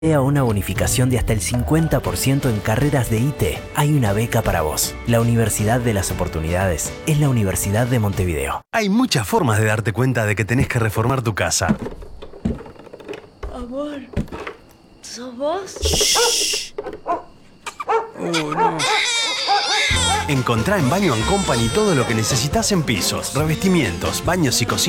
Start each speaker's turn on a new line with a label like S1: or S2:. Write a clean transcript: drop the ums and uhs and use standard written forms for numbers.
S1: A una bonificación de hasta el 50% en carreras de IT, hay una beca para vos. La Universidad de las Oportunidades es la Universidad de Montevideo.
S2: Hay muchas formas de darte cuenta de que tenés que reformar tu casa.
S3: Amor, ¿sos vos?
S2: Shh. No. Encontrá en Baño & Company todo lo que necesitas en pisos, revestimientos, baños y cocinas.